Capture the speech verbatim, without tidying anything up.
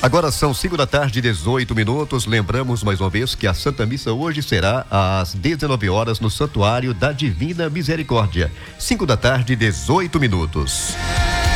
Agora são cinco da tarde, dezoito minutos. Lembramos mais uma vez que a Santa Missa hoje será às dezenove horas no Santuário da Divina Misericórdia. cinco da tarde, dezoito minutos.